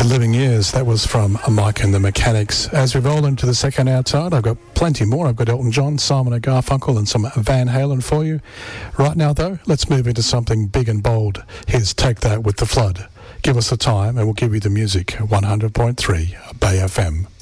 Living Years. That was from Mike and the Mechanics. As we roll into the second outside, I've got plenty more. I've got Elton John, Simon and Garfunkel and some Van Halen for you. Right now, though, let's move into something big and bold. Here's Take That with The Flood. Give us the time and we'll give you the music. 100.3 Bay FM.